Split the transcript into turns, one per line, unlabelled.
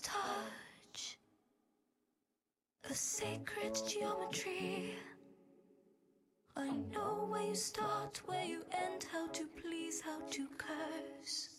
touch, a sacred geometry. I know where you start, where you end, how to please, how to curse.